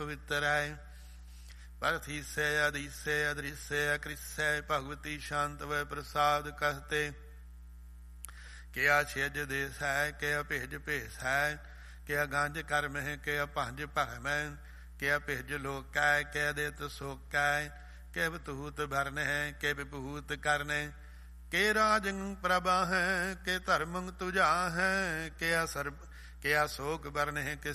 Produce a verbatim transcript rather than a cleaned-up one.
ਪਵਿੱਤਰੈ। ਪਰਥੀਸੈ ਅਧੀਸੈ ਅਦ੍ਰਿਸੈ ਅਕ੍ਰਿਸੈ ਭਗਵਤੀ ਸ਼ਾਂਤ ਵੈ ਪ੍ਰਸਾਦ ਕਹਤੇ। ਕਿਆ ਛਿਜ ਦੇਸ ਹੈ ਕਿਆ ਭੇਜ ਭੇਸ ਹੈ ਕਿਆ ਗੰਜ ਕਰਮ ਹੈ ਕਿਆ ਭੰਜ ਭਰਮੈ। ਕਿਆ ਭੇਜ ਲੋਕੈ ਕਿਆ ਦੇਤ ਸੋਕੈ ਕਿ ਬਤੂਤ ਭਰਨ ਹੈ ਕਿ ਵਿਭੂਤ ਕਰਨੇ। ਕਿ ਰਾਜੰ ਪ੍ਰਭਾ ਹੈ ਕਿ ਧਰਮੰ ਤੁਝਾ ਹੈ ਕਿਆ ਸਰਬ ਕਿਆ ਸੋਗ ਬਰਨ ਹੈ ਕਿ